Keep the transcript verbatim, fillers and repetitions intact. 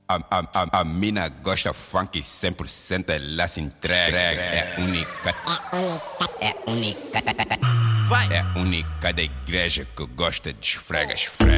A, a, a, a mina gosta funk cem por cento, ela se entrega. É única, É única, é única. é única da igreja que gosta de esfrega, esfrega.